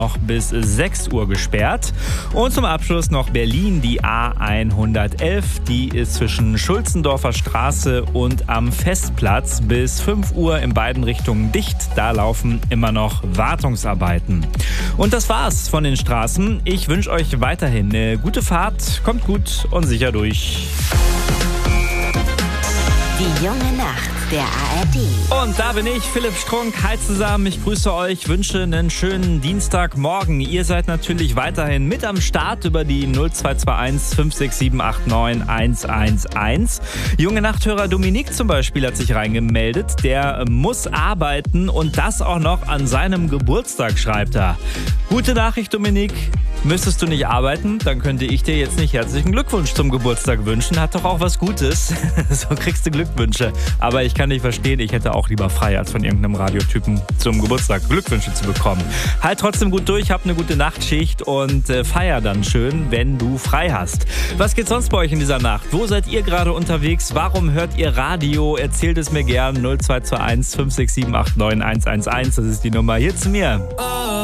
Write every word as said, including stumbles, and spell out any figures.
noch bis sechs Uhr gesperrt. Und zum Abschluss noch Berlin, die A hundertelf. Die ist zwischen Schulzendorfer Straße und am Festplatz bis fünf Uhr in beiden Richtungen dicht. Da laufen immer noch Wartungsarbeiten. Und das war's von den Straßen. Ich wünsche euch weiterhin eine gute Fahrt. Kommt gut und sicher durch. Die junge Nacht der A R D. Und da bin ich, Philipp Strunk. Hi zusammen, ich grüße euch, wünsche einen schönen Dienstagmorgen. Ihr seid natürlich weiterhin mit am Start über die null zwei zwei eins fünf sechs sieben acht neun eins eins eins. Junge Nachthörer Dominik zum Beispiel hat sich reingemeldet. Der muss arbeiten und das auch noch an seinem Geburtstag, schreibt er. Gute Nachricht, Dominik. Müsstest du nicht arbeiten, dann könnte ich dir jetzt nicht herzlichen Glückwunsch zum Geburtstag wünschen. Hat doch auch was Gutes. So kriegst du Glückwünsche. Aber ich kann dich verstehen, ich hätte auch lieber frei, als von irgendeinem Radiotypen zum Geburtstag Glückwünsche zu bekommen. Halt trotzdem gut durch, hab eine gute Nachtschicht und äh, feier dann schön, wenn du frei hast. Was geht sonst bei euch in dieser Nacht? Wo seid ihr gerade unterwegs? Warum hört ihr Radio? Erzählt es mir gern. null zwei zwei eins fünf sechs sieben acht neun eins eins eins. Das ist die Nummer hier zu mir.